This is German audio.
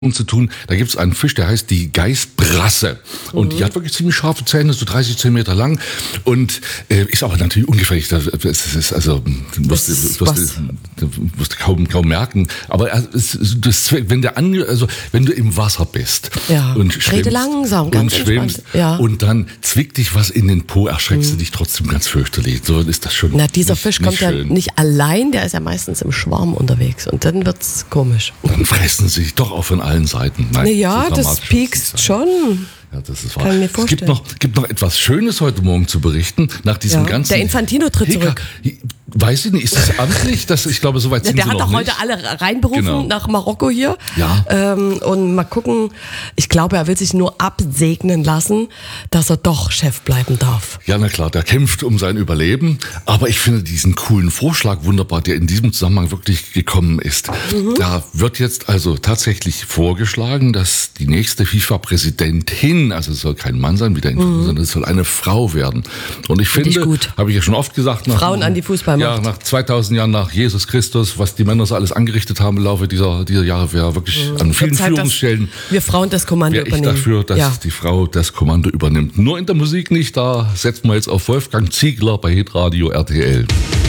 zu tun. Da gibt es einen Fisch, der heißt die Geißbrasse. Und die hat wirklich ziemlich scharfe Zähne, so 30 Zentimeter lang. Und ist aber natürlich ungefährlich. Das ist also, wirst du kaum merken. Aber wenn du im Wasser bist und schwimmst, langsam, ganz schwimmst und dann zwickt dich was in den Po, erschreckst du dich trotzdem ganz fürchterlich. So ist das schon. Na, dieser Fisch kommt ja nicht allein, der ist ja meistens im Schwarm unterwegs. Und dann wird's komisch. Dann fressen sie sich doch auch von allen Seiten. Nein, ja, das piekst schon. Ja, das ist wahr. Kann ich mir vorstellen. Es gibt noch etwas Schönes heute Morgen zu berichten. Nach diesem ganzen Der Infantino tritt zurück. Weiß ich nicht, ist das amtlich? Ich glaube, soweit sind der sie hat noch doch nicht. heute alle reinberufen nach Marokko hier. Ja. Und mal gucken, ich glaube, er will sich nur absegnen lassen, dass er doch Chef bleiben darf. Ja, na klar, der kämpft um sein Überleben. Aber ich finde diesen coolen Vorschlag wunderbar, der in diesem Zusammenhang wirklich gekommen ist. Da wird jetzt also tatsächlich vorgeschlagen, dass die nächste FIFA-Präsidentin, also es soll kein Mann sein, wie der Infantino, sondern es soll eine Frau werden. Und ich finde, habe ich ja schon oft gesagt, Frauen an die Fußballmacht. Ja, nach 2000 Jahren nach Jesus Christus, was die Männer so alles angerichtet haben im Laufe dieser Jahre, wäre wirklich an vielen Führungsstellen. Wir Frauen das Kommando übernehmen. Ich dafür, dass die Frau das Kommando übernimmt. Nur in der Musik nicht, da setzen wir jetzt auf Wolfgang Ziegler bei Hitradio RTL.